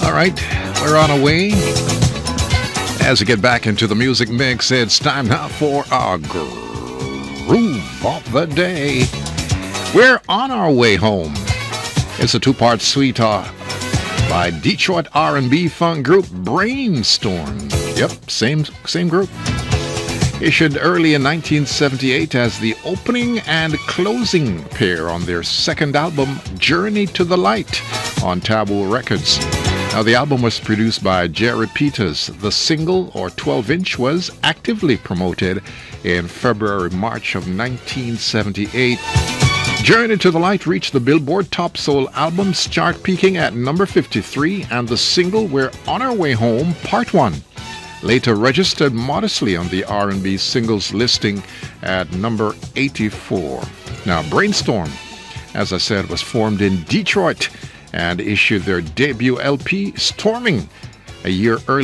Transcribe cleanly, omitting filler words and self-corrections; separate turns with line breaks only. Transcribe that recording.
All right, we're on our way. As we get back into the music mix, it's time now for our groove of the day. We're on our way home. It's a two-part suite by Detroit R&B funk group Brainstorm. Yep, same group. Issued early in 1978 as the opening and closing pair on their second album, Journey to the Light, on Taboo Records. Now, the album was produced by Jerry Peters. The single, or 12-inch, was actively promoted in February-March of 1978. Journey to the Light reached the Billboard Top Soul Albums chart, peaking at number 53, and the single We're on Our Way Home, Part 1, later registered modestly on the R&B singles listing at number 84. Now, Brainstorm, as I said, was formed in Detroit and issued their debut LP, Storming, a year earlier.